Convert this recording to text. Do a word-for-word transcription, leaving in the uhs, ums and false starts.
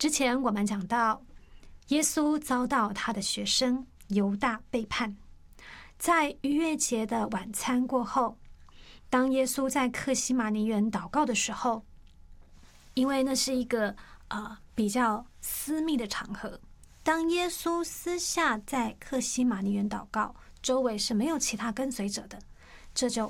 之前我们讲到，耶稣遭到他的学生犹大背叛。在逾越节的晚餐过后，当耶稣在客西马尼园祷告的时候，因为那是一个呃比较私密的场合，当耶稣私下在客西马尼园祷告，周围是没有其他跟随者的，这就